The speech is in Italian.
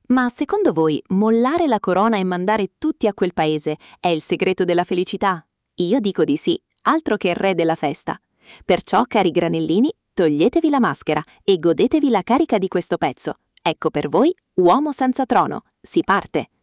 Ma secondo voi mollare la corona e mandare tutti a quel paese è il segreto della felicità? Io dico di sì, altro che il re della festa. Perciò, cari granellini, toglietevi la maschera e godetevi la carica di questo pezzo. Ecco per voi Uomo senza trono. Si parte!